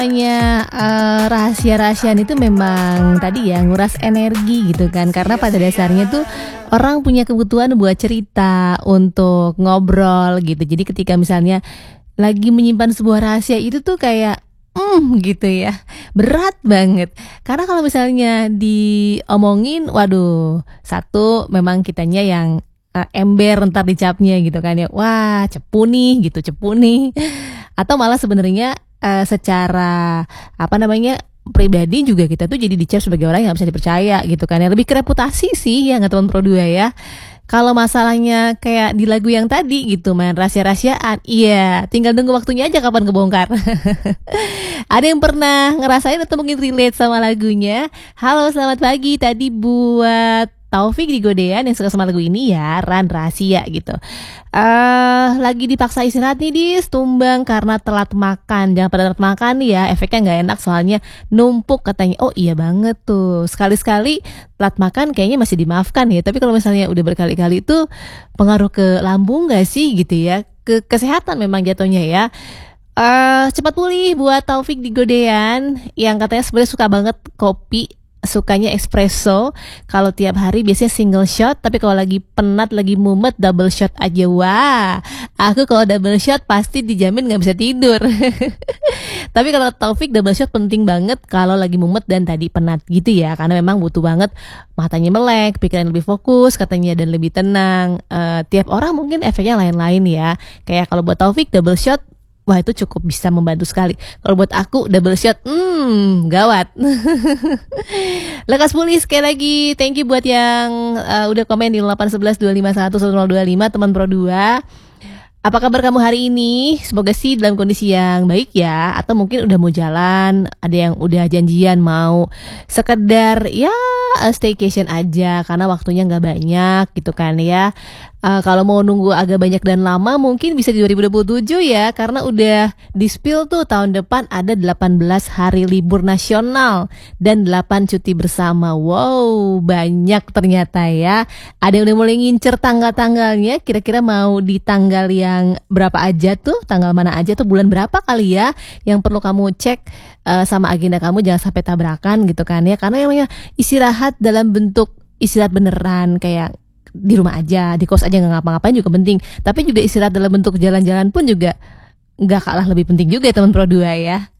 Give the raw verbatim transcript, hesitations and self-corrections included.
Hanya, eee, rahasia-rahasiaan itu memang tadi ya, nguras energi gitu kan. Karena pada dasarnya tuh orang punya kebutuhan buat cerita, untuk ngobrol gitu. Jadi ketika misalnya lagi menyimpan sebuah rahasia itu tuh kayak, mmm, gitu ya, berat banget. Karena kalau misalnya diomongin, waduh, satu memang kitanya yang, eee, ember entar dicapnya gitu kan ya, "Wah, cepu nih," gitu, "cepu nih." Atau malah sebenarnya, eee, secara apa namanya, pribadi juga kita tuh jadi dicap sebagai orang yang nggak bisa dipercaya gitu kan ya, lebih ke reputasi sih ya nggak teman Pro dua ya. Kalau masalahnya kayak di lagu yang tadi gitu, main rahasia-rahasiaan, iya tinggal tunggu waktunya aja kapan kebongkar. Ada yang pernah ngerasain atau mungkin relate sama lagunya? Halo selamat pagi, tadi buat Taufik di Godean yang suka sama lagu ini ya, Ran Rahasia gitu. Eee, lagi dipaksa istirahat nih dis, tumbang karena telat makan. Jangan pada telat makan ya, efeknya nggak enak soalnya numpuk katanya. Oh iya banget tuh, sekali-sekali telat makan kayaknya masih dimaafkan ya, tapi kalau misalnya udah berkali-kali itu pengaruh ke lambung nggak sih gitu ya, ke kesehatan memang jatuhnya ya. Eee, cepat pulih buat Taufik di Godean yang katanya sebenarnya suka banget kopi, sukanya espresso, kalau tiap hari biasanya single shot, tapi kalau lagi penat, lagi mumet double shot aja. Wah, aku kalau double shot pasti dijamin nggak bisa tidur. Tapi kalau Taufik double shot penting banget kalau lagi mumet dan tadi penat gitu ya, karena memang butuh banget matanya melek, pikiran lebih fokus katanya dan lebih tenang. Eee, tiap orang mungkin efeknya lain-lain ya. Kayak kalau buat Taufik double shot, wah itu cukup bisa membantu sekali. Kalau buat aku double shot, mmm, gawat. Lekas pulih sekali lagi, thank you buat yang, eee, udah komen di nol delapan satu satu dua lima satu satu nol dua lima teman Pro dua. Apa kabar kamu hari ini? Semoga sih dalam kondisi yang baik ya, atau mungkin udah mau jalan, ada yang udah janjian mau sekedar ya, eee, staycation aja karena waktunya nggak banyak gitu kan ya. Eee, kalau mau nunggu agak banyak dan lama mungkin bisa di dua ribu dua puluh tujuh ya, karena udah di-spill tuh tahun depan ada delapan belas hari libur nasional dan delapan cuti bersama. Wow, banyak ternyata ya. Ada yang udah mulai ngincer tanggal-tanggalnya, kira-kira mau di tanggal yang berapa aja tuh, tanggal mana aja tuh, bulan berapa kali ya, yang perlu kamu cek, eee, sama agenda kamu jangan sampai tabrakan gitu kan ya. Karena namanya istirahat dalam bentuk istirahat beneran kayak di rumah aja, di kos aja nggak ngapa-ngapain juga penting. Tapi juga istirahat dalam bentuk jalan-jalan pun juga nggak kalah lebih penting juga ya teman Pro dua ya.